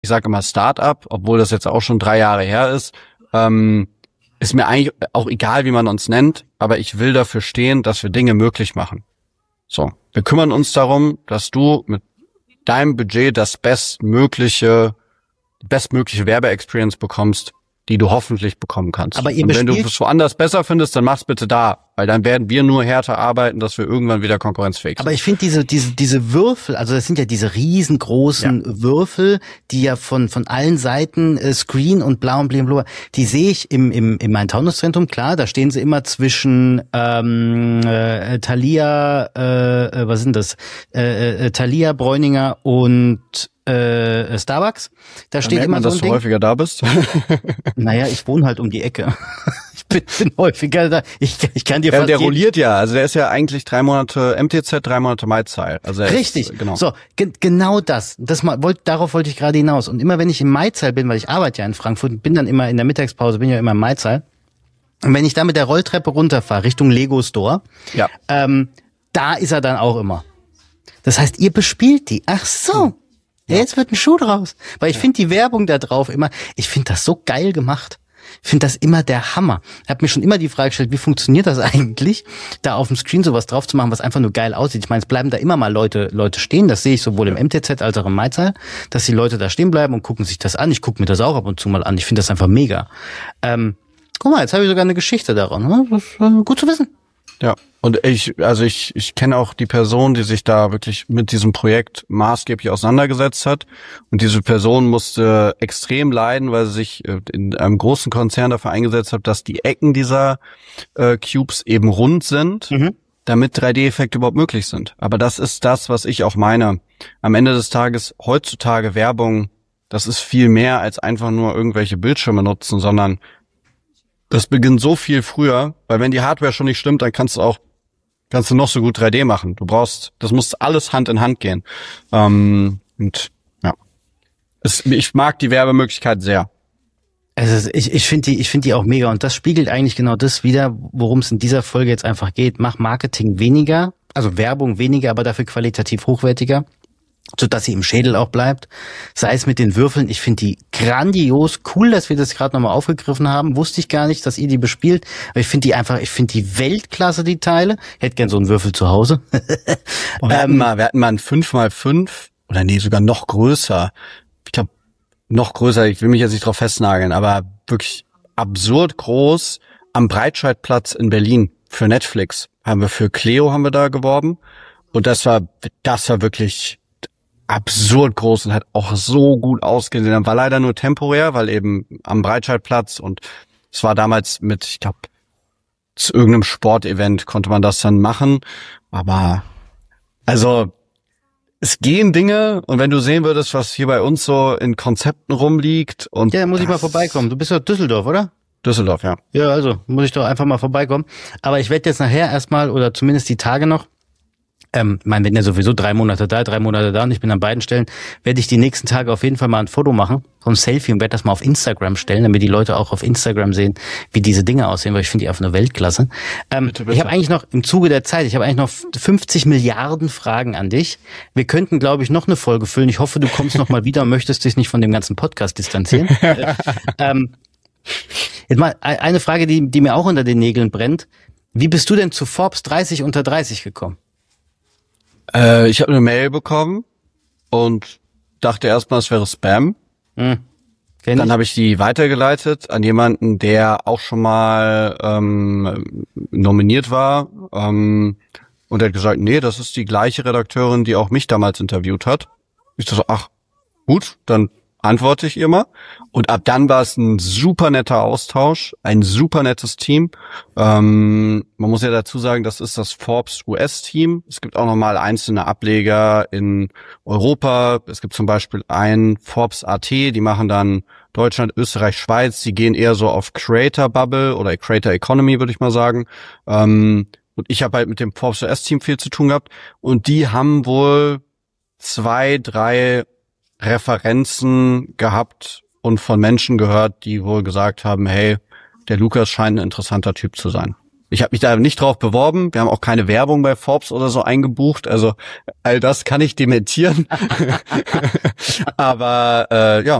ich sage immer Start-up, obwohl das jetzt auch schon 3 Jahre her ist, ist mir eigentlich auch egal, wie man uns nennt, aber ich will dafür stehen, dass wir Dinge möglich machen. So, wir kümmern uns darum, dass du mit deinem Budget die bestmögliche Werbe-Experience bekommst, die du hoffentlich bekommen kannst. Aber ihr und wenn du es woanders besser findest, dann mach's bitte da, weil dann werden wir nur härter arbeiten, dass wir irgendwann wieder konkurrenzfähig sind. Aber ich finde diese Würfel, also das sind ja diese riesengroßen Würfel, die ja von allen Seiten Screen und blau und blau, die sehe ich im Main-Taunus-Zentrum, klar, da stehen sie immer zwischen Thalia, was sind das? Thalia, Bräuninger und Starbucks. Da steht immer so ein dass Ding. du häufiger da bist. Naja, ich wohne halt um die Ecke. Ich bin häufiger da. Ich kann dir fast der rolliert ja. Also der ist ja eigentlich 3 Monate MTZ, 3 Monate MyZeil. Also richtig. Genau. So, genau das. Darauf wollte ich gerade hinaus. Und immer wenn ich im MyZeil bin, weil ich arbeite ja in Frankfurt und bin dann immer in der Mittagspause, bin ja immer im MyZeil. Und wenn ich da mit der Rolltreppe runterfahre, Richtung Lego Store, da ist er dann auch immer. Das heißt, ihr bespielt die. Ach so. Ja, jetzt wird ein Schuh draus. Weil ich finde die Werbung da drauf immer, ich finde das so geil gemacht. Ich finde das immer der Hammer. Ich habe mir schon immer die Frage gestellt, wie funktioniert das eigentlich, da auf dem Screen sowas drauf zu machen, was einfach nur geil aussieht. Ich meine, es bleiben da immer mal Leute stehen. Das sehe ich sowohl im MTZ als auch im MyZeil, dass die Leute da stehen bleiben und gucken sich das an. Ich gucke mir das auch ab und zu mal an. Ich finde das einfach mega. Guck mal, jetzt habe ich sogar eine Geschichte daran. Das ist gut zu wissen. Ja, und ich kenne auch die Person, die sich da wirklich mit diesem Projekt maßgeblich auseinandergesetzt hat. Und diese Person musste extrem leiden, weil sie sich in einem großen Konzern dafür eingesetzt hat, dass die Ecken dieser Cubes eben rund sind, damit 3D-Effekte überhaupt möglich sind. Aber das ist das, was ich auch meine. Am Ende des Tages, heutzutage Werbung, das ist viel mehr als einfach nur irgendwelche Bildschirme nutzen, sondern das beginnt so viel früher, weil wenn die Hardware schon nicht stimmt, dann kannst du noch so gut 3D machen. Das muss alles Hand in Hand gehen. Ich mag die Werbemöglichkeit sehr. Also ich finde die auch mega und das spiegelt eigentlich genau das wider, worum es in dieser Folge jetzt einfach geht. Mach Marketing weniger, also Werbung weniger, aber dafür qualitativ hochwertiger, sodass sie im Schädel auch bleibt. Sei es mit den Würfeln, ich finde die grandios, cool, dass wir das gerade nochmal aufgegriffen haben. Wusste ich gar nicht, dass ihr die bespielt. Aber ich finde die Weltklasse, die Teile. Ich hätte gern so einen Würfel zu Hause. Wir hatten mal ein 5x5 oder nee, sogar noch größer. Ich glaube, noch größer, ich will mich jetzt nicht drauf festnageln, aber wirklich absurd groß am Breitscheidplatz in Berlin für Netflix. Für Cleo haben wir da geworben. Und das war wirklich absurd groß und hat auch so gut ausgesehen. War leider nur temporär, weil eben am Breitscheidplatz und es war damals mit, ich glaube, zu irgendeinem Sportevent konnte man das dann machen. Aber also es gehen Dinge und wenn du sehen würdest, was hier bei uns so in Konzepten rumliegt und ja, dann muss ich mal vorbeikommen. Du bist ja Düsseldorf, oder? Düsseldorf, ja. Ja, also muss ich doch einfach mal vorbeikommen. Aber ich werde jetzt nachher erstmal oder zumindest die Tage noch, wir sind ja sowieso 3 Monate da, 3 Monate da und ich bin an beiden Stellen, werde ich die nächsten Tage auf jeden Fall mal ein Foto machen, so ein Selfie und werde das mal auf Instagram stellen, damit die Leute auch auf Instagram sehen, wie diese Dinge aussehen, weil ich finde die einfach eine Weltklasse. Bitte. Ich habe eigentlich noch im Zuge der Zeit, 50 Milliarden Fragen an dich. Wir könnten, glaube ich, noch eine Folge füllen. Ich hoffe, du kommst noch mal wieder und möchtest dich nicht von dem ganzen Podcast distanzieren. Jetzt mal eine Frage, die mir auch unter den Nägeln brennt. Wie bist du denn zu Forbes 30 unter 30 gekommen? Ich habe eine Mail bekommen und dachte erstmal, es wäre Spam. Dann habe ich die weitergeleitet an jemanden, der auch schon mal nominiert war. Und er hat gesagt, nee, das ist die gleiche Redakteurin, die auch mich damals interviewt hat. Ich dachte so, ach, gut, dann antworte ich ihr mal. Und ab dann war es ein super netter Austausch, ein super nettes Team. Man muss ja dazu sagen, das ist das Forbes US-Team. Es gibt auch nochmal einzelne Ableger in Europa. Es gibt zum Beispiel ein Forbes AT, die machen dann Deutschland, Österreich, Schweiz. Die gehen eher so auf Creator Bubble oder Creator Economy, würde ich mal sagen. Und ich habe halt mit dem Forbes US-Team viel zu tun gehabt. Und die haben wohl 2, 3 Referenzen gehabt und von Menschen gehört, die wohl gesagt haben, hey, der Lukas scheint ein interessanter Typ zu sein. Ich habe mich da nicht drauf beworben. Wir haben auch keine Werbung bei Forbes oder so eingebucht. Also all das kann ich dementieren. Aber ja,